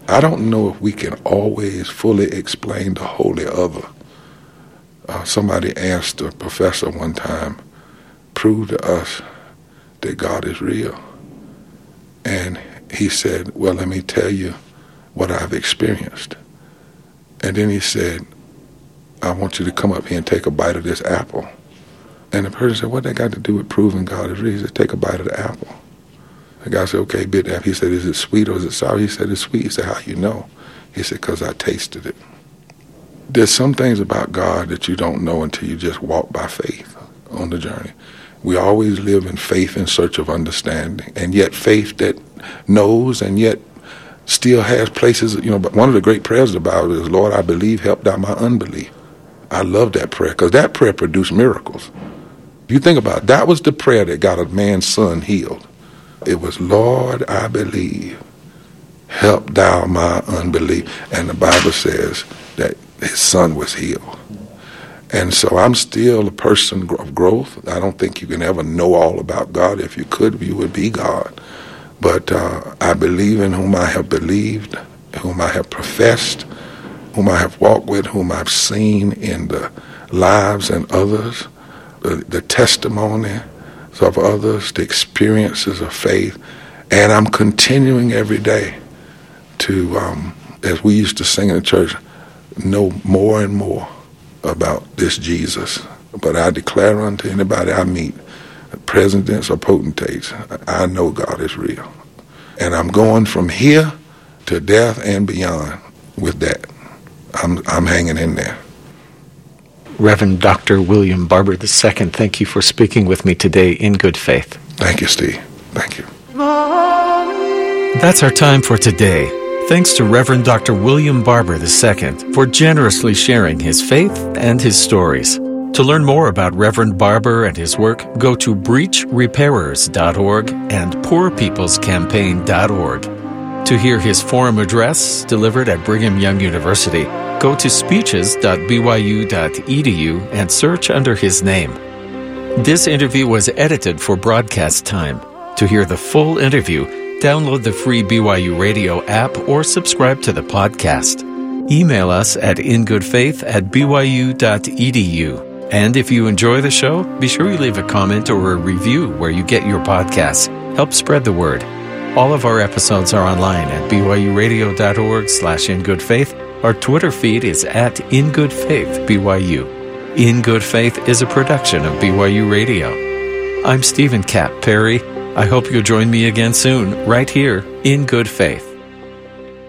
I don't know if we can always fully explain the holy other. Somebody asked a professor one time, prove to us that God is real. And he said, well, let me tell you what I've experienced. And then he said, I want you to come up here and take a bite of this apple. And the person said, what that got to do with proving God is real? He said, take a bite of the apple. The guy said, okay, bit the apple. He said, is it sweet or is it sour? He said, it's sweet. He said, how you know? He said, because I tasted it. There's some things about God that you don't know until you just walk by faith on the journey. We always live in faith in search of understanding, and yet faith that knows and yet still has places, but one of the great prayers about it is, Lord, I believe, help thou my unbelief. I love that prayer because that prayer produced miracles. You think about it, that was the prayer that got a man's son healed. It was, Lord, I believe, help thou my unbelief. And the Bible says that his son was healed. And so I'm still a person of growth. I don't think you can ever know all about God. If you could, you would be God. But I believe in whom I have believed, whom I have professed, whom I have walked with, whom I've seen in the lives and others, the testimony of others, the experiences of faith. And I'm continuing every day to, as we used to sing in the church, know more and more about this Jesus. But I declare unto anybody I meet, presidents or potentates, I know God is real. And I'm going from here to death and beyond with that. I'm hanging in there. Reverend Dr. William Barber II, thank you for speaking with me today in good faith. Thank you, Steve. Thank you. That's our time for today. Thanks to Reverend Dr. William Barber II for generously sharing his faith and his stories. To learn more about Reverend Barber and his work, go to breachrepairers.org and poorpeoplescampaign.org. To hear his forum address delivered at Brigham Young University, go to speeches.byu.edu and search under his name. This interview was edited for broadcast time. To hear the full interview, download the free BYU Radio app or subscribe to the podcast. Email us at ingoodfaith@byu.edu. And if you enjoy the show, be sure you leave a comment or a review where you get your podcasts. Help spread the word. All of our episodes are online at byuradio.org/ingoodfaith. Our Twitter feed is at ingoodfaithbyu. In Good Faith is a production of BYU Radio. I'm Stephen Cap Perry. I hope you'll join me again soon, right here in Good Faith.